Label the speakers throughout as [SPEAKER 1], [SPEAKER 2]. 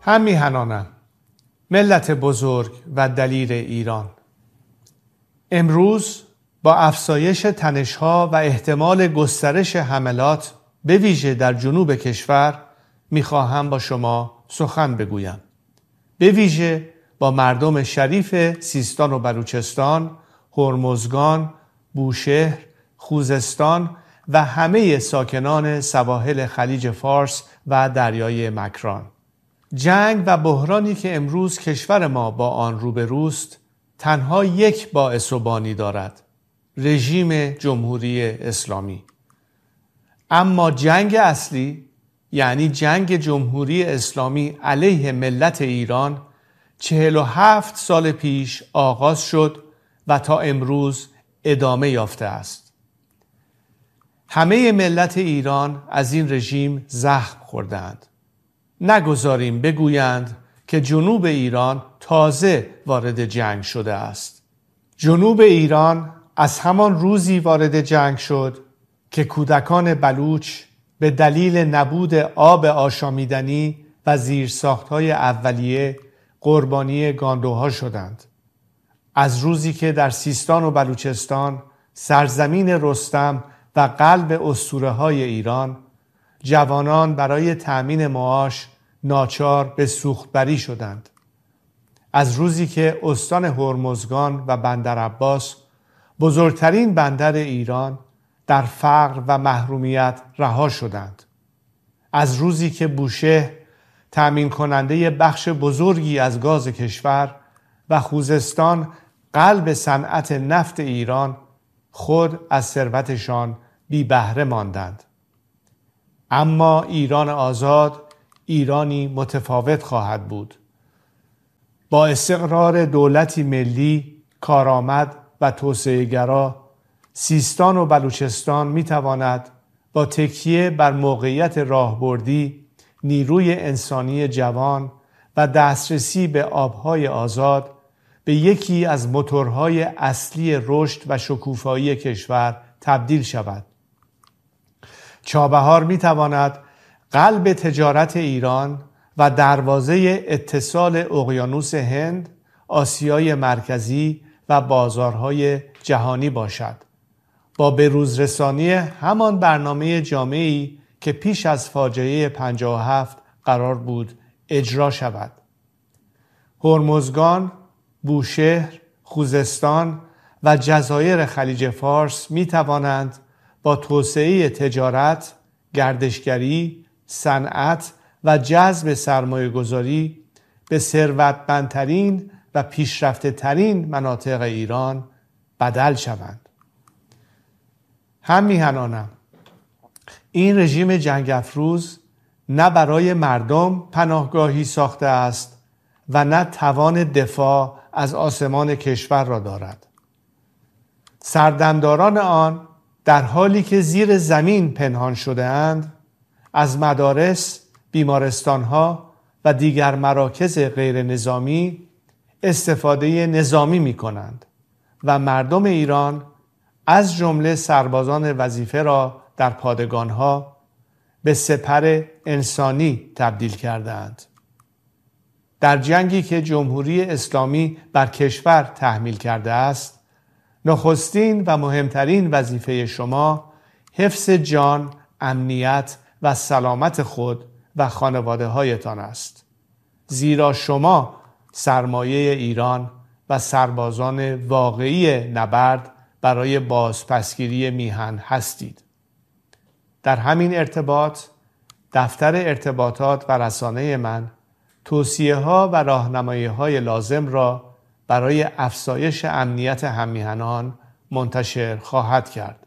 [SPEAKER 1] هم میهنانم، ملت بزرگ و دلیر ایران، امروز با افزایش تنش‌ها و احتمال گسترش حملات به ویژه در جنوب کشور میخواهم با شما سخن بگویم. به ویژه با مردم شریف سیستان و بلوچستان، هرمزگان، بوشهر، خوزستان و همه ساکنان سواحل خلیج فارس و دریای مکران. جنگ و بحرانی که امروز کشور ما با آن روبروست تنها یک باعث و بانی دارد: رژیم جمهوری اسلامی. اما جنگ اصلی، یعنی جنگ جمهوری اسلامی علیه ملت ایران، 47 سال پیش آغاز شد و تا امروز ادامه یافته است. همه ملت ایران از این رژیم زخم خوردند. نگذاریم بگویند که جنوب ایران تازه وارد جنگ شده است. جنوب ایران از همان روزی وارد جنگ شد که کودکان بلوچ به دلیل نبود آب آشامیدنی و زیرساخت‌های اولیه قربانی گاندوها شدند. از روزی که در سیستان و بلوچستان، سرزمین رستم و قلب اسطوره‌های ایران، جوانان برای تأمین معاش ناچار به سوختبری شدند. از روزی که استان هرمزگان و بندر عباس، بزرگترین بندر ایران، در فقر و محرومیت رها شدند. از روزی که بوشهر، تأمین کننده بخش بزرگی از گاز کشور، و خوزستان، قلب صنعت نفت ایران، خود از ثروتشان بی بهره ماندند. اما ایران آزاد ایرانی متفاوت خواهد بود. با استقرار دولتی ملی، کارآمد و توسعه‌گرا، سیستان و بلوچستان می تواند با تکیه بر موقعیت راهبردی، نیروی انسانی جوان و دسترسی به آبهای آزاد به یکی از موتورهای اصلی رشد و شکوفایی کشور تبدیل شود. چابهار می تواند قلب تجارت ایران و دروازه اتصال اقیانوس هند، آسیای مرکزی و بازارهای جهانی باشد، با بروزرسانی همان برنامه جامعی که پیش از فاجعه 57 قرار بود اجرا شود. هرمزگان، بوشهر، خوزستان و جزایر خلیج فارس می توانند با توسعه تجارت، گردشگری، صنعت و جذب سرمایه‌گذاری به ثروتمندترین و پیشرفته‌ترین مناطق ایران بدل شوند. هم میهنانم، این رژیم جنگ افروز نه برای مردم پناهگاهی ساخته است و نه توان دفاع از آسمان کشور را دارد. سردمداران آن در حالی که زیر زمین پنهان شده اند، از مدارس، بیمارستانها و دیگر مراکز غیر نظامی استفاده نظامی می کنند و مردم ایران از جمله سربازان وظیفه را در پادگانها به سپر انسانی تبدیل کردند. در جنگی که جمهوری اسلامی بر کشور تحمیل کرده است، نخستین و مهمترین وظیفه شما حفظ جان، امنیت و سلامت خود و خانواده هایتان است. زیرا شما سرمایه ایران و سربازان واقعی نبرد برای بازپسگیری میهن هستید. در همین ارتباط، دفتر ارتباطات و رسانه من توصیه ها و راهنمایی های لازم را برای افزایش امنیت هممیهنان منتشر خواهد کرد.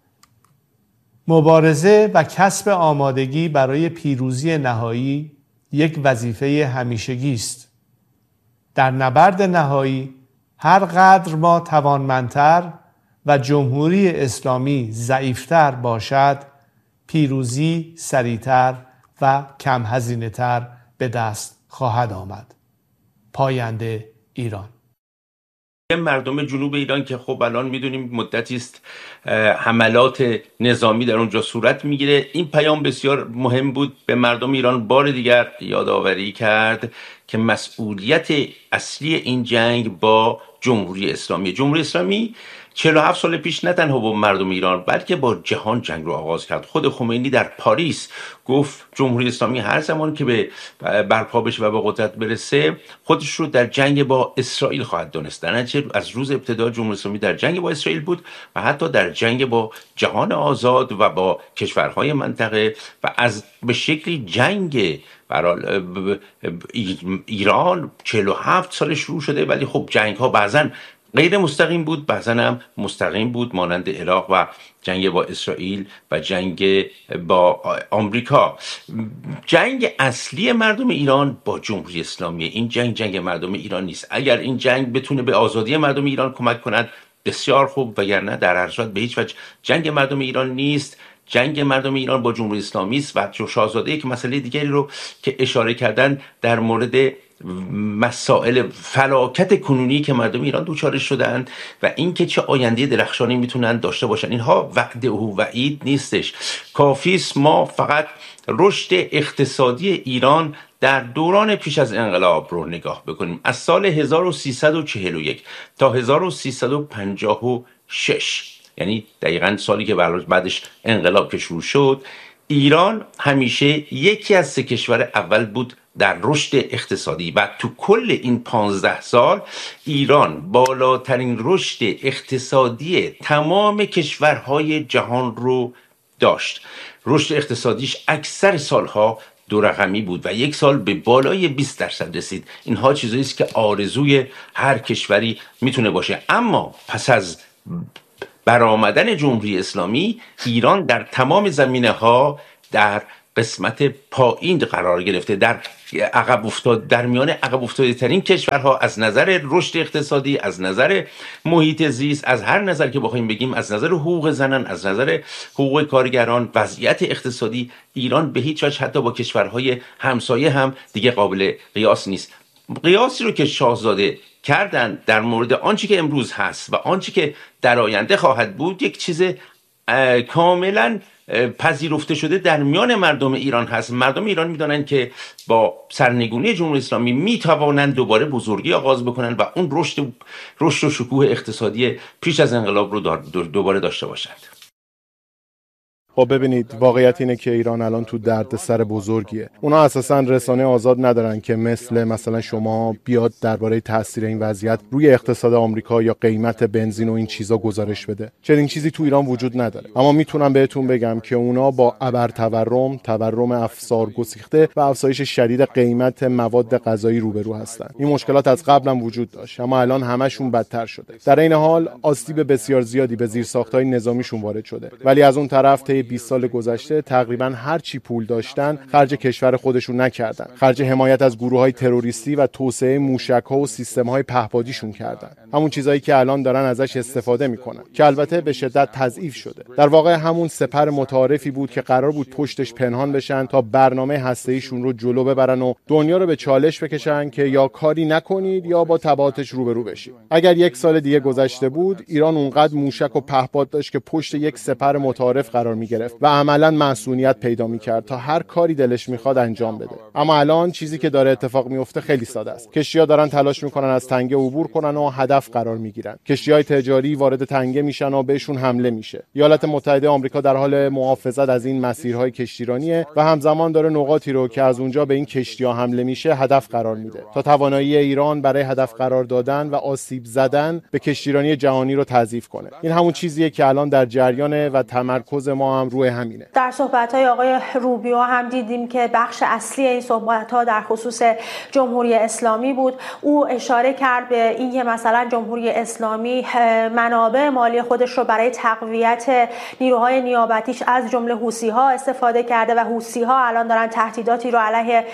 [SPEAKER 1] مبارزه و کسب آمادگی برای پیروزی نهایی یک وظیفه همیشگی است. در نبرد نهایی هر قدر ما توانمندتر و جمهوری اسلامی ضعیفتر باشد، پیروزی سریعتر و کم هزینه‌تر به دست خواهد آمد. پاینده ایران.
[SPEAKER 2] مردم جنوب ایران که خب الان میدونیم مدتی است حملات نظامی در اونجا صورت میگیره، این پیام بسیار مهم بود. به مردم ایران بار دیگر یادآوری کرد که مسئولیت اصلی این جنگ با جمهوری اسلامی 47 سال پیش نه تنها با مردم ایران بلکه با جهان جنگ رو آغاز کرد. خود خمینی در پاریس گفت جمهوری اسلامی هر زمان که به برپا بشه و به قدرت برسه خودش رو در جنگ با اسرائیل خواهد دانست. درنچه از روز ابتدا جمهوری اسلامی در جنگ با اسرائیل بود و حتی در جنگ با جهان آزاد و با کشورهای منطقه و از به شکلی جنگ ایران 47 سال شروع شده، ولی خب جنگ ها بعضا غیر مستقیم بود، بعضا هم مستقیم بود، مانند عراق و جنگ با اسرائیل و جنگ با آمریکا. جنگ اصلی مردم ایران با جمهوری اسلامی، این جنگ مردم ایران نیست. اگر این جنگ بتونه به آزادی مردم ایران کمک کند بسیار خوب، وگرنه در هر صورت به هیچ وجه جنگ مردم ایران نیست. جنگ مردم ایران با جمهوری اسلامی است. و شاهزاده یک مسئله دیگری رو که اشاره کردن در مورد مسائل فلاکت کنونی که مردم ایران دوچارش شدند و اینکه چه آینده درخشانی میتونن داشته باشن، اینها وعده و وعید نیستش. کافیست ما فقط رشد اقتصادی ایران در دوران پیش از انقلاب رو نگاه بکنیم. از سال 1341 تا 1356، یعنی دقیقاً سالی که بعدش انقلاب که شروع شد، ایران همیشه یکی از 3 کشور اول بود در رشد اقتصادی و تو کل این 15 سال ایران بالاترین رشد اقتصادی تمام کشورهای جهان رو داشت. رشد اقتصادیش اکثر سالها 2 رقمی بود و یک سال به بالای 20% رسید. اینها چیزایی است که آرزوی هر کشوری میتونه باشه. اما پس از برآمدن جمهوری اسلامی ایران در تمام زمینه‌ها در قسمت پایین قرار گرفته، در میان عقب افتاده ترین کشورها از نظر رشد اقتصادی، از نظر محیط زیست، از هر نظر که بخوایم بگیم، از نظر حقوق زنان، از نظر حقوق کارگران، وضعیت اقتصادی ایران به هیچ وجه حتی با کشورهای همسایه هم دیگه قابل قیاس نیست. قیاسی رو که شاهزاده کردن در مورد آنچه که امروز هست و آنچه که در آینده خواهد بود یک چیز کاملا پذیرفته شده در میان مردم ایران هست. مردم ایران میدونن که با سرنگونی جمهوری اسلامی میتوانند دوباره بزرگی آغاز بکنن و اون رشد و شکوه اقتصادی پیش از انقلاب رو دوباره داشته باشند.
[SPEAKER 3] خب ببینید، واقعیت اینه که ایران الان تو دردسر بزرگیه. اونا اساسا رسانه آزاد ندارن که مثلا شما بیاد درباره تاثیر این وضعیت روی اقتصاد آمریکا یا قیمت بنزین و این چیزا گزارش بده. چنین چیزی تو ایران وجود نداره. اما میتونم بهتون بگم که اونا با تورم افسار گسیخته و افزایش شدید قیمت مواد غذایی روبرو هستن. این مشکلات از قبل هم وجود داشت، اما الان همشون بدتر شده. در این حال آسیب بسیار زیادی به زیرساخت‌های نظامیشون وارد شده. ولی از اون طرف 20 سال گذشته تقریبا هر چی پول داشتن خرج کشور خودشون نکردن. خرج حمایت از گروه‌های تروریستی و توسعه موشک‌ها و سیستم‌های پهپادیشون کردن. همون چیزایی که الان دارن ازش استفاده میکنن، که البته به شدت تضعیف شده. در واقع همون سپر متعارفی بود که قرار بود پشتش پنهان بشن تا برنامه هسته‌ایشون رو جلو ببرن و دنیا رو به چالش بکشن که یا کاری نکنید یا با تبعاتش روبرو بشید. اگر 1 سال دیگه گذشته بود، ایران اونقدر موشک و پهپاد داشت که پشت یک سپر متعارف قرار می‌گرفت و عملاً مسئولیت پیدا می‌کرد تا هر کاری دلش می‌خواد انجام بده. اما الان چیزی که داره اتفاق میفته خیلی ساده است. کشتی‌ها دارن تلاش می‌کنن از تنگه عبور کنن و هدف قرار می‌گیرن. کشتی‌های تجاری وارد تنگه میشن و بهشون حمله میشه. ایالات متحده آمریکا در حال محافظت از این مسیرهای کشتیرانیه و همزمان داره نقاطی رو که از اونجا به این کشتی‌ها حمله میشه هدف قرار میده تا توانایی ایران برای هدف قرار دادن و آسیب زدن به کشتیرانی جهانی رو تضعیف کنه. این همون چیزیه که الان در جریانه و تمرکز ما هم روی همینه.
[SPEAKER 4] در صحبت‌های آقای روبیو هم دیدیم که بخش اصلی این صحبت‌ها در خصوص جمهوری اسلامی بود. او اشاره کرد به اینکه مثلا جمهوری اسلامی منابع مالی خودش رو برای تقویت نیروهای نیابتیش از جمله حوثی‌ها استفاده کرده و حوثی‌ها الان دارن تهدیداتی رو علیه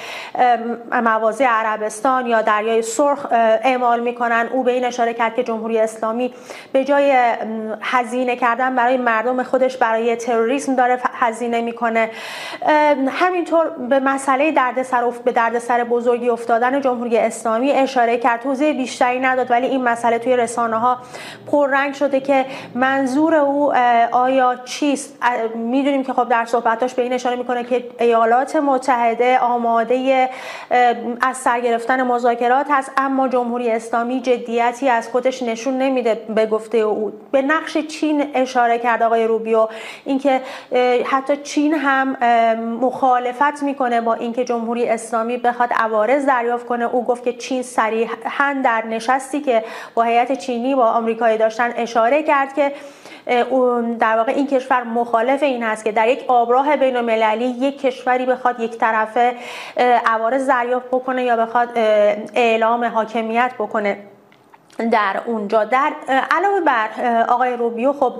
[SPEAKER 4] مواضع عربستان یا دریای سرخ اعمال می‌کنن. او به این اشاره کرد که جمهوری اسلامی به جای هزینه کردن برای مردم خودش برای تروریسم تروریسم داره هزینه میکنه. همینطور به مسئله دردسر بزرگی افتادن جمهوری اسلامی اشاره کرد. توضیح بیشتری نداد ولی این مسئله توی رسانه ها پررنگ شده که منظور او آیا چیست. میدونیم که خب در صحبتاش به این اشاره میکنه که ایالات متحده آماده از سر گرفتن مذاکرات هست، اما جمهوری اسلامی جدیتی از خودش نشون نمیده. به گفته او به نقش چین اشاره کرد آقای روبیو، اینکه حتی چین هم مخالفت میکنه با اینکه جمهوری اسلامی بخواد عوارض دریافت کنه. او گفت که چین صریحاً در نشستی که با هیئت چینی با آمریکایی داشتن اشاره کرد که در واقع این کشور مخالف این هست که در یک آبراه بین‌المللی یک کشوری بخواد یک طرفه عوارض دریافت بکنه یا بخواد اعلام حاکمیت بکنه در اونجا. در علاوه بر آقای روبیو خب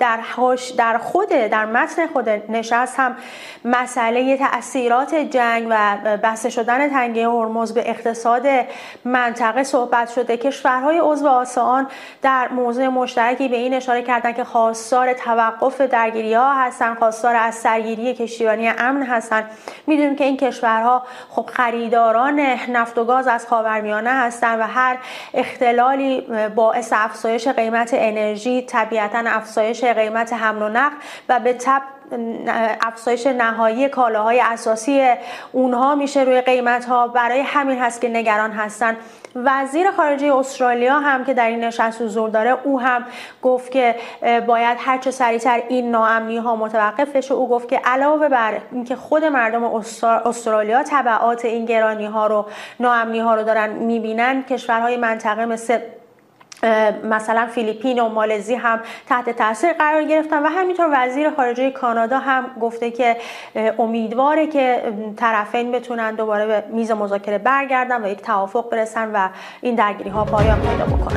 [SPEAKER 4] در متن خود نشست هم مسئله تأثیرات جنگ و بسته شدن تنگه هرمز به اقتصاد منطقه صحبت شده. کشورهای عضو آسان در موضوع مشترکی به این اشاره کردند که خواستار توقف درگیری‌ها هستند، خواستار از سرگیری کشتیرانی امن هستند. میدونیم که این کشورها خب خریداران نفت و گاز از خاورمیانه هستند و هر اختلالی باعث افزایش قیمت انرژی، طبیعتاً افزایش قیمت حمل و نقل و به تبع افزایش نهایی کالاهای اساسی اونها میشه روی قیمت‌ها. برای همین هست که نگران هستن. وزیر خارجه استرالیا هم که در این نشست حضور داره، او هم گفت که باید هر چه سریعتر این ناامنی‌ها متوقف بشه. او گفت که علاوه بر اینکه خود مردم استرالیا تبعات این گرانی‌ها رو، ناامنی‌ها رو دارن می‌بینن، کشورهای منطقه مثلا فیلیپین و مالزی هم تحت تاثیر قرار گرفتن. و همینطور وزیر خارجه کانادا هم گفته که امیدواره که طرفین بتونن دوباره به میز مذاکره برگردن و یک توافق برسن و این درگیری ها پایان پیدا بکنن.